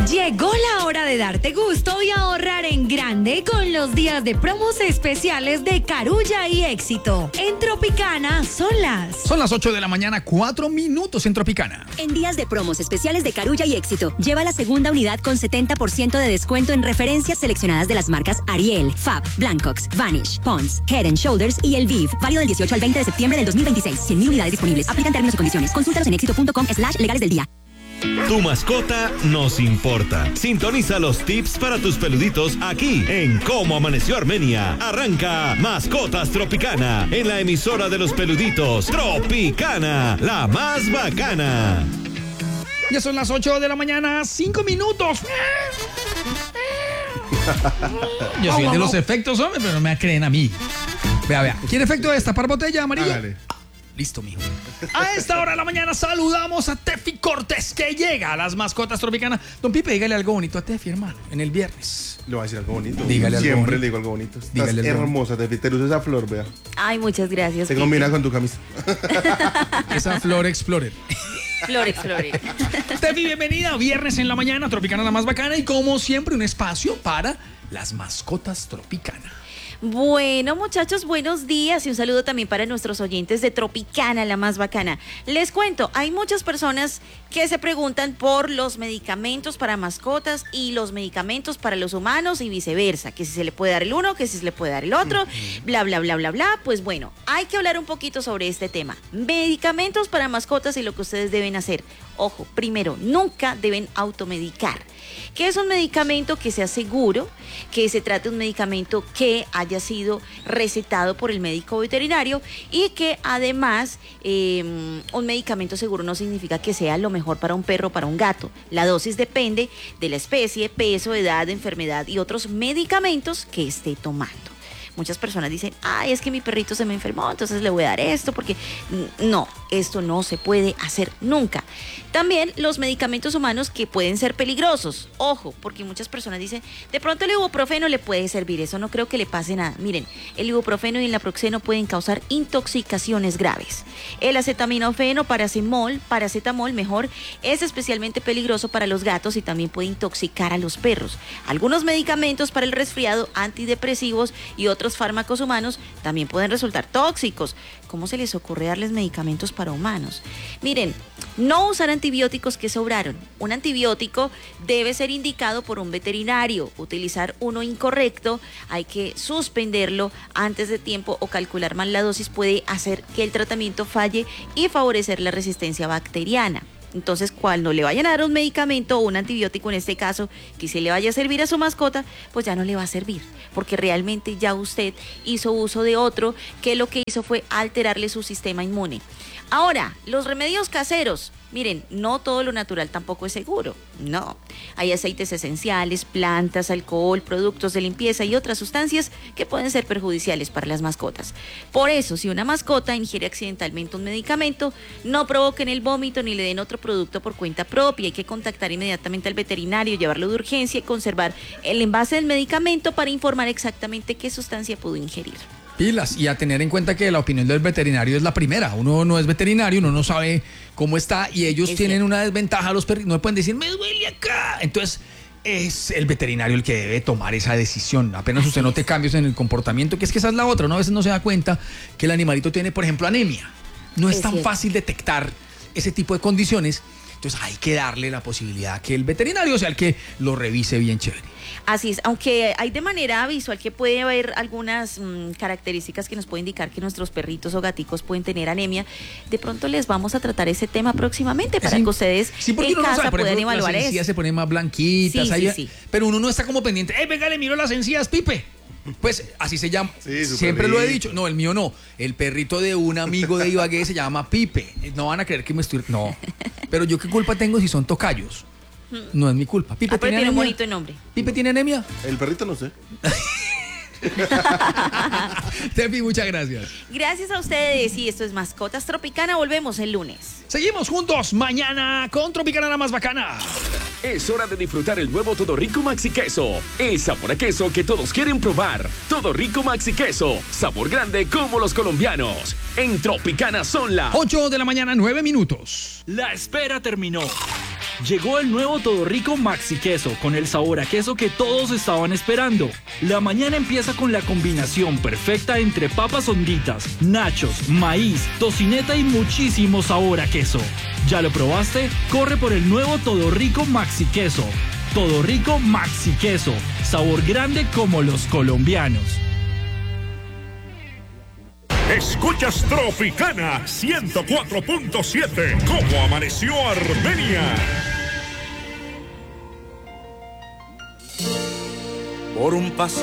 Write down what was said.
Llegó la hora de darte gusto y ahorrar en grande con los días de promos especiales de Carulla y Éxito. En Tropicana son las 8 de la mañana, 4 minutos en Tropicana. En días de promos especiales de Carulla y Éxito, lleva la segunda unidad con 70% de descuento en referencias seleccionadas de las marcas Ariel, Fab, Blancox, Vanish, Pond's, Head & Shoulders y El Viv. Válido del 18 al 20 de septiembre del 2026. 100.000 unidades disponibles. Aplican términos y condiciones. Consúltalos en éxito.com/legales del día. Tu mascota nos importa. Sintoniza los tips para tus peluditos aquí en Cómo Amaneció Armenia. Arranca Mascotas Tropicana en la emisora de los peluditos Tropicana, la más bacana. Ya son las 8 de la mañana, 5 minutos. Yo soy el de los efectos, hombre, pero no me creen a mí. Vea. ¿Quiere efecto de destapar botella amarilla? Hágale. Listo, mijo. A esta hora de la mañana saludamos a Tefi Cortés, que llega a las Mascotas Tropicanas. Don Pipe, dígale algo bonito a Tefi, hermano, en el viernes. Le voy a decir algo bonito. Dígale algo Siempre bonito. le digo algo bonito. Estás Dígale algo hermosa, Tefi. Te luce esa flor, vea. Ay, muchas gracias. Se combina con tu camisa. Esa Flor Explorer. Flores. Tefi, bienvenida. Viernes en la mañana, Tropicana la más bacana. Y como siempre, un espacio para las mascotas Tropicana. Bueno, muchachos, buenos días y un saludo también para nuestros oyentes de Tropicana, la más bacana. Les cuento, hay muchas personas que se preguntan por los medicamentos para mascotas y los medicamentos para los humanos y viceversa, que si se le puede dar el uno, que si se le puede dar el otro, bla. Pues bueno, hay que hablar un poquito sobre este tema. Medicamentos para mascotas y lo que ustedes deben hacer. Ojo, primero, nunca deben automedicar. Que es un medicamento que sea seguro, que se trate de un medicamento que haya sido recetado por el médico veterinario y que además un medicamento seguro no significa que sea lo mejor para un perro o para un gato. La dosis depende de la especie, peso, edad, enfermedad y otros medicamentos que esté tomando. Muchas personas dicen, es que mi perrito se me enfermó, entonces le voy a dar esto, porque no, esto no se puede hacer nunca. También los medicamentos humanos que pueden ser peligrosos. Ojo, porque muchas personas dicen, de pronto el ibuprofeno le puede servir, eso no creo que le pase nada. Miren, el ibuprofeno y el naproxeno pueden causar intoxicaciones graves. El acetaminofeno, paracetamol mejor, es especialmente peligroso para los gatos y también puede intoxicar a los perros. Algunos medicamentos para el resfriado, antidepresivos y otros fármacos humanos también pueden resultar tóxicos. ¿Cómo se les ocurre darles medicamentos para humanos? Miren, no usar antibióticos que sobraron. Un antibiótico debe ser indicado por un veterinario. Utilizar uno incorrecto, hay que suspenderlo antes de tiempo o calcular mal la dosis puede hacer que el tratamiento falle y favorecer la resistencia bacteriana. Entonces, cuando le vayan a dar un medicamento o un antibiótico en este caso, que se le vaya a servir a su mascota, pues ya no le va a servir, porque realmente ya usted hizo uso de otro que lo que hizo fue alterarle su sistema inmune. Ahora, los remedios caseros. Miren, no todo lo natural tampoco es seguro, no. Hay aceites esenciales, plantas, alcohol, productos de limpieza y otras sustancias que pueden ser perjudiciales para las mascotas. Por eso, si una mascota ingiere accidentalmente un medicamento, no provoquen el vómito ni le den otro producto por cuenta propia. Hay que contactar inmediatamente al veterinario, llevarlo de urgencia y conservar el envase del medicamento para informar exactamente qué sustancia pudo ingerir. Pilas, y a tener en cuenta que la opinión del veterinario es la primera. Uno no es veterinario, uno no sabe cómo está y ellos tienen una desventaja. Los perros no pueden decir, me duele acá. Entonces, es el veterinario el que debe tomar esa decisión. Apenas usted note cambios en el comportamiento, que esa es la otra. Uno a veces no se da cuenta que el animalito tiene, por ejemplo, anemia. No es tan fácil detectar ese tipo de condiciones. Entonces, hay que darle la posibilidad que el veterinario sea el que lo revise bien chévere. Así es, aunque hay de manera visual que puede haber algunas características que nos pueden indicar que nuestros perritos o gaticos pueden tener anemia, de pronto les vamos a tratar ese tema próximamente para que ustedes en casa puedan evaluar eso. Las encías se ponen más blanquitas, sí. Pero uno no está como pendiente, venga, le miro las encías, Pipe. Pues así se llama, siempre lo he dicho. No, el mío no, el perrito de un amigo de Ibagué se llama Pipe. No van a creer que me estoy... No, pero yo qué culpa tengo si son tocayos. No es mi culpa. ¿Pipe tiene anemia? Un bonito nombre. ¿Pipe tiene anemia? El perrito no sé. Tefi, muchas gracias. Gracias a ustedes y esto es Mascotas Tropicana. Volvemos el lunes. Seguimos juntos mañana con Tropicana la más bacana. Es hora de disfrutar el nuevo Todo Rico Maxi Queso. El sabor a queso que todos quieren probar. Todo Rico Maxi Queso. Sabor grande como los colombianos. En Tropicana son las 8 de la mañana, 9 minutos. La espera terminó. Llegó el nuevo Todo Rico Maxi Queso, con el sabor a queso que todos estaban esperando. La mañana empieza con la combinación perfecta entre papas honditas, nachos, maíz, tocineta y muchísimo sabor a queso. ¿Ya lo probaste? Corre por el nuevo Todo Rico Maxi Queso. Todo Rico Maxi Queso, sabor grande como los colombianos. Escuchas Tropicana 104.7. ¿Cómo amaneció Armenia? Por un paso